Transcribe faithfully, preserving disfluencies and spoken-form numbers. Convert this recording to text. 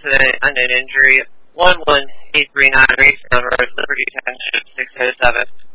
accident, unknown injury, one one eight three nine Racedown Road, Liberty Township, six oh seven.